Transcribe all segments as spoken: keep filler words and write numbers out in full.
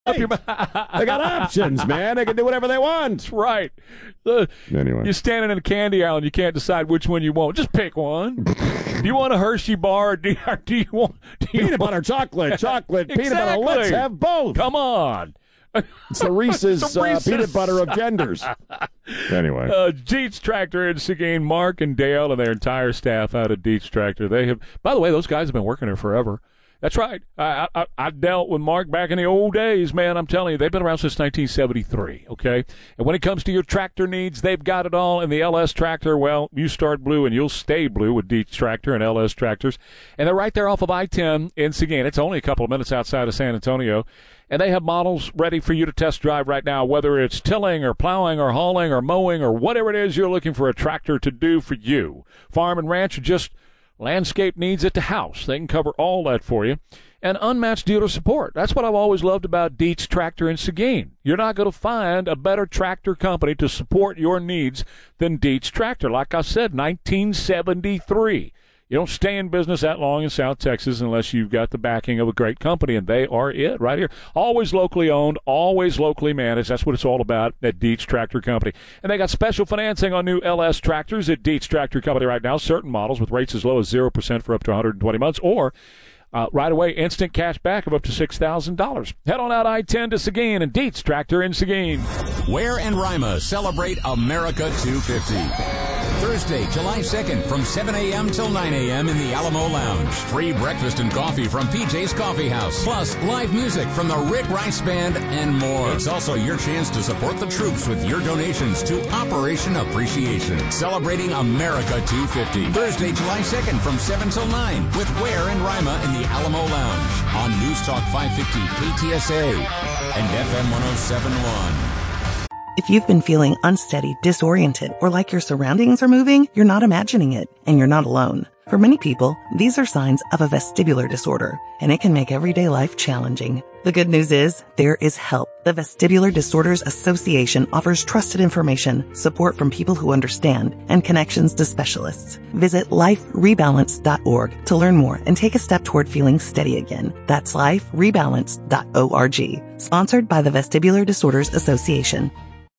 Up your They got options, man. They can do whatever they want. right. Uh, Anyway. You're standing in a candy aisle and you can't decide which one you want. Just pick one. Do you want a Hershey bar or do you, or do you want do you Peanut want, butter, chocolate, chocolate, peanut butter. Exactly. Let's have both. Come on. It's the Reese's, It's the Reese's. Uh, peanut butter of genders. Anyway. Uh, Dietz Tractor in Seguin, Mark and Dale and their entire staff out of Dietz Tractor. They have, by the way, those guys have been working there forever. That's right. I, I I dealt with Mark back in the old days, man. I'm telling you, they've been around since nineteen seventy-three, okay? And when it comes to your tractor needs, they've got it all. And the L S Tractor, well, you start blue and you'll stay blue with Dietz Tractor and L S Tractors. And they're right there off of I ten in Seguin. It's only a couple of minutes outside of San Antonio. And they have models ready for you to test drive right now, whether it's tilling or plowing or hauling or mowing or whatever it is you're looking for a tractor to do for you. Farm and ranch or just landscape needs at the house. They can cover all that for you. And unmatched dealer support. That's what I've always loved about Dietz Tractor in Seguin. You're not going to find a better tractor company to support your needs than Dietz Tractor. Like I said, nineteen seventy-three. You don't stay in business that long in South Texas unless you've got the backing of a great company, and they are it right here. Always locally owned, always locally managed. That's what it's all about at Dietz Tractor Company. And they got special financing on new L S tractors at Dietz Tractor Company right now, certain models with rates as low as zero percent for up to one hundred twenty months, or uh, right away instant cash back of up to six thousand dollars. Head on out I ten to Seguin and Dietz Tractor in Seguin. Ware and Rima celebrate America two fifty. Thursday, July second from seven a.m. till nine a.m. in the Alamo Lounge. Free breakfast and coffee from P J's Coffee House. Plus, live music from the Rick Rice Band and more. It's also your chance to support the troops with your donations to Operation Appreciation. Celebrating America two fifty. Thursday, July second from seven till nine with Ware and Rima in the Alamo Lounge. On News Talk five fifty K T S A and F M one oh seven point one. If you've been feeling unsteady, disoriented, or like your surroundings are moving, you're not imagining it, and you're not alone. For many people, these are signs of a vestibular disorder, and it can make everyday life challenging. The good news is, there is help. The Vestibular Disorders Association offers trusted information, support from people who understand, and connections to specialists. Visit life rebalance dot org to learn more and take a step toward feeling steady again. That's life rebalance dot org. Sponsored by the Vestibular Disorders Association.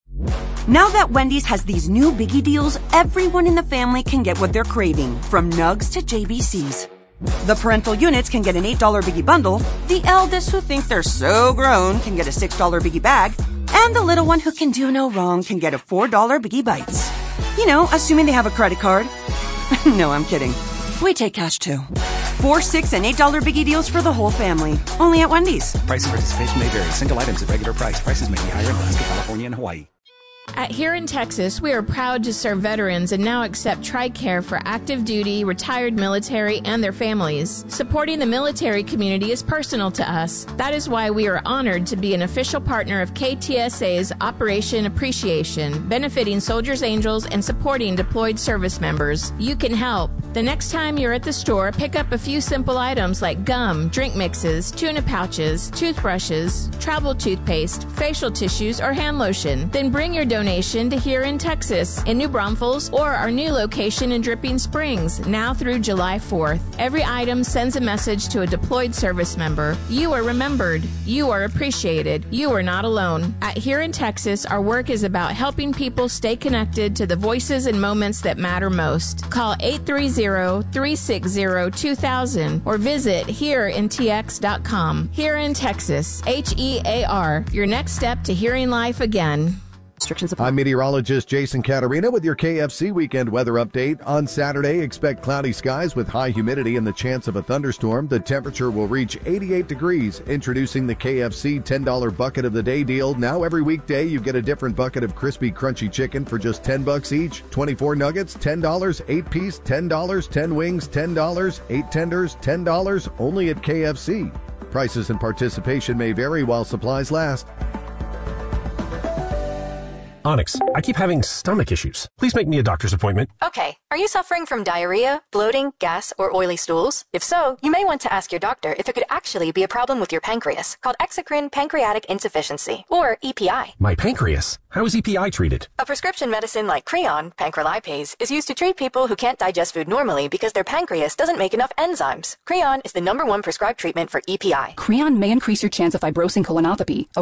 Now that Wendy's has these new biggie deals, everyone in the family can get what they're craving, from nugs to J B Cs. The parental units can get an eight dollar biggie bundle, the eldest who think they're so grown can get a six dollar biggie bag, and the little one who can do no wrong can get a four dollar biggie bites. You know, assuming they have a credit card. No, I'm kidding. We take cash too. Four, six, and eight dollar biggie deals for the whole family. Only at Wendy's. Price and participation may vary. Single items at regular price. Prices may be higher in Alaska, California, and Hawaii. At Here in Texas, we are proud to serve veterans and now accept TRICARE for active duty, retired military, and their families. Supporting the military community is personal to us. That is why we are honored to be an official partner of K T S A's Operation Appreciation, benefiting Soldiers Angels and supporting deployed service members. You can help. The next time you're at the store, pick up a few simple items like gum, drink mixes, tuna pouches, toothbrushes, travel toothpaste, facial tissues, or hand lotion. Then bring your donation to Here in Texas, in New Braunfels, or our new location in Dripping Springs, now through July fourth. Every item sends a message to a deployed service member. You are remembered. You are appreciated. You are not alone. At Here in Texas, our work is about helping people stay connected to the voices and moments that matter most. Call eight three zero, three six zero, two thousand or visit here in T X dot com. Here in Texas, H E A R, your next step to hearing life again. I'm meteorologist Jason Caterina with your K F C weekend weather update. On Saturday, expect cloudy skies with high humidity and the chance of a thunderstorm. The temperature will reach eighty-eight degrees. Introducing the K F C ten dollar bucket of the day deal. Now every weekday you get a different bucket of crispy, crunchy chicken for just ten bucks each. twenty-four nuggets, ten dollars. eight piece, ten dollars. ten wings, ten dollars. eight tenders, ten dollars. Only at K F C. Prices and participation may vary while supplies last. Onyx, I keep having stomach issues. Please make me a doctor's appointment. Okay. Are you suffering from diarrhea, bloating, gas, or oily stools? If so, you may want to ask your doctor if it could actually be a problem with your pancreas, called exocrine pancreatic insufficiency, or E P I. My pancreas? How is E P I treated? A prescription medicine like Creon, pancrelipase, is used to treat people who can't digest food normally because their pancreas doesn't make enough enzymes. Creon is the number one prescribed treatment for E P I. Creon may increase your chance of fibrosing colonopathy,